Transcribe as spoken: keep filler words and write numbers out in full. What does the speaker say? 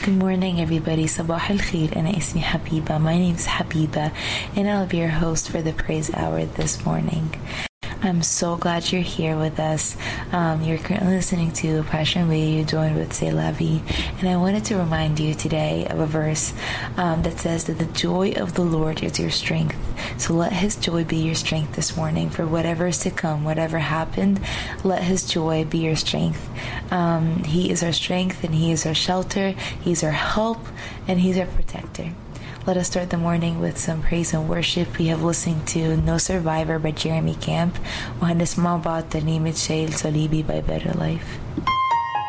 Good morning, everybody. Sabah al-Khair. Ana ismi Habiba. My name is Habiba, and I'll be your host for the Praise Hour this morning. I'm so glad you're here with us. Um, you're currently listening to Passion Radio joined with C'est La Vie, and I wanted to remind you today of a verse um, that says that the joy of the Lord is your strength. So let His joy be your strength this morning for whatever is to come, whatever happened. Let His joy be your strength. Um, he is our strength, and He is our shelter. He's our help, and He's our protector. Let us start the morning with some praise and worship. We have listened to No Survivor by Jeremy Camp, وهنسمع بعض ترنيمة شايل صليبي by Better Life.